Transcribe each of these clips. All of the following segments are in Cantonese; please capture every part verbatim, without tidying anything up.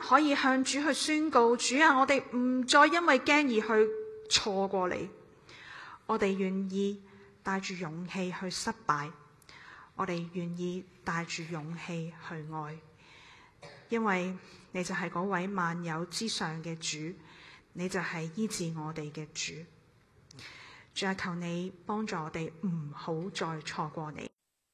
可以向主去宣告：主啊，我哋唔再因為驚而去錯過你，我哋願意帶住勇氣去失敗，我哋願意帶住勇氣去愛，因為你就係嗰位萬有之上嘅主，你就係醫治我哋嘅主。主啊，求你幫助我哋唔好再錯過你。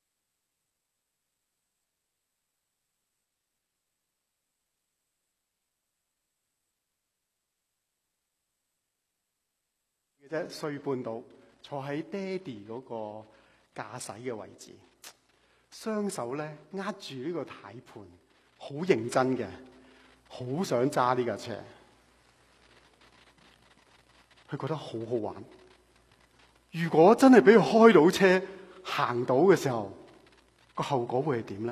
啫，歲半到坐喺爹哋嗰個駕駛嘅位置，雙手咧握住呢個軚盤，好認真嘅，好想揸呢架車。佢覺得好好玩。如果真係俾佢開到車行到嘅時候，個後果會係點咧？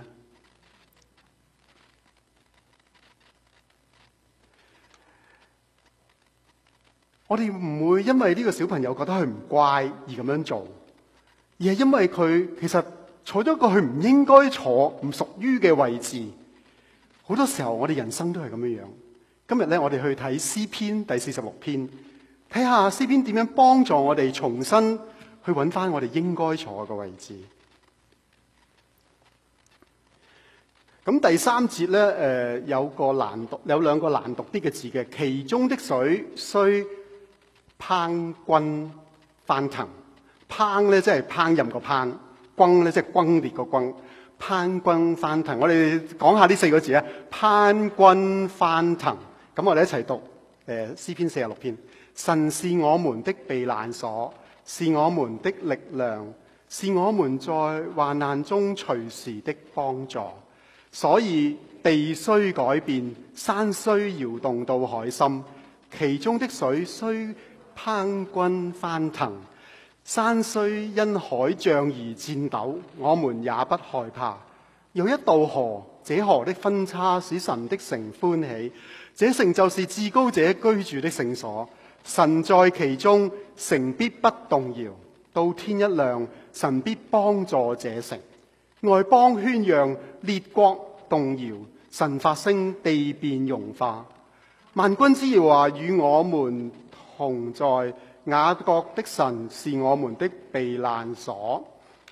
我哋唔會因為呢個小朋友覺得佢唔乖而咁樣做，而係因為佢其實坐咗一個佢唔應該坐、唔屬於嘅位置。好多時候我哋人生都係咁樣樣。今日咧，我哋去睇詩篇第四十六篇，睇下詩篇點樣幫助我哋重新去揾翻我哋應該坐嘅位置。咁第三節咧，誒、呃、有個難讀，有兩個難讀啲嘅字嘅，其中的水雖烹滾翻騰，烹咧即係烹飪個烹，轟咧即係轟烈個轟，烹滾翻騰。我哋講下呢四個字啊，烹滾翻騰。咁我哋一齊讀誒詩篇四十六篇。神是我們的避難所，是我們的力量，是我們在患難中隨時的幫助。所以地雖改變，山雖搖動到海心，其中的水雖烹滾翻騰，山雖因海漲而戰抖，我們也不害怕。有一道河，這河的分叉使神的城歡喜，這城就是至高者居住的聖所。神在其中，城必不動搖。到天一亮，神必幫助這城。外邦喧嚷，列國動搖，神發聲，地便融化。萬軍之耶和華與我們同在，雅各的神是我們的避難所。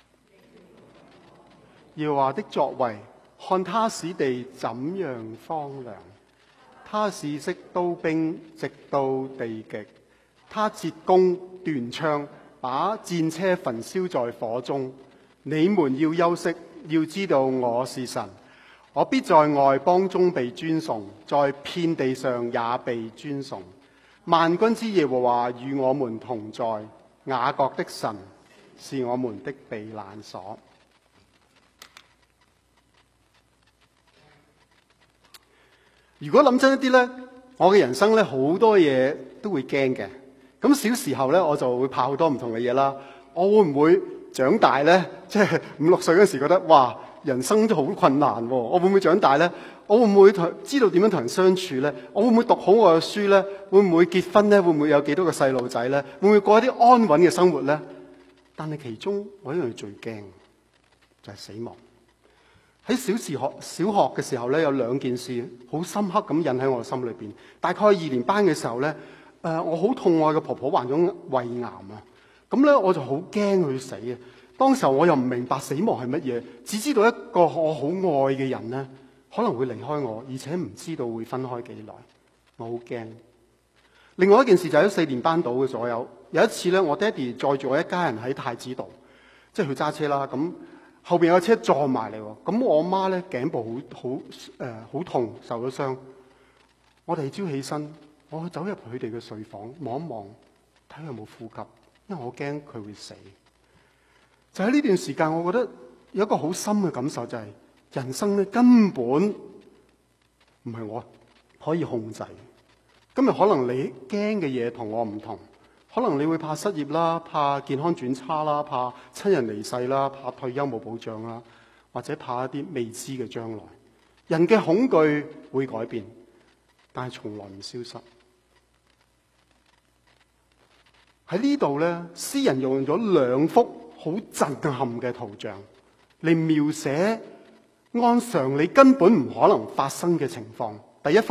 耶和華的作為，看他使地怎樣荒涼，他使息刀兵直到地極，他折弓斷槍，把戰車焚燒在火中。你們要休息，要知道我是神，我必在外邦中被尊崇，在遍地上也被尊崇。萬軍之耶和華與我們同在，雅各的神是我們的避難所。如果諗真一啲呢，我嘅人生呢，好多嘢都會驚嘅。咁小時候呢，我就會怕好多唔同嘅嘢啦。我會唔會長大呢？即係五六歲嗰時覺得哇，人生都好困難喎。我會唔會長大呢？我會唔會同知道點樣同人相處呢？我會唔會讀好我嘅書呢？會唔會結婚呢？會唔會有幾多個細路仔呢？會唔會過一啲安穩嘅生活呢？但係其中我一樣最驚就係死亡。喺小時學小學嘅時候咧，有兩件事好深刻咁印喺我心裏邊。大概二年班嘅時候咧，誒、呃、我好痛愛嘅婆婆患咗胃癌啊，咁咧我就好驚佢死啊。當時候我又唔明白死亡係乜嘢，只知道一個我好愛嘅人咧可能會離開我，而且唔知道會分開幾耐，我好驚。另外一件事就喺四年班度嘅左右，有一次咧，我爹哋載住我一家人喺太子道，即係去揸車啦咁。後邊有車撞埋嚟，咁我媽咧頸部好好誒好痛，受咗傷。我第二朝起身，我走入佢哋嘅睡房望一望，睇佢有冇呼吸，因為我驚佢會死。就喺呢段時間，我覺得有一個好深嘅感受，就係人生咧根本唔係我可以控制。今日可能你驚嘅嘢同我唔同。可能你會怕失業啦，怕健康轉差啦，怕親人離世啦，怕退休冇保障啦，或者怕一啲未知嘅將來。人嘅恐懼會改變，但係從來唔消失。喺呢度咧，詩人用咗兩幅好震撼嘅圖像嚟描寫按常理根本唔可能發生嘅情況。第一幅